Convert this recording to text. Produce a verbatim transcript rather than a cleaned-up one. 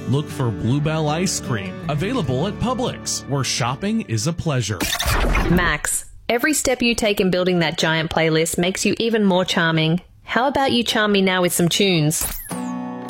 look for Bluebell Ice Cream, available at Publix, where shopping is a pleasure. Max, every step you take in building that giant playlist makes you even more charming. How about you charm me now with some tunes?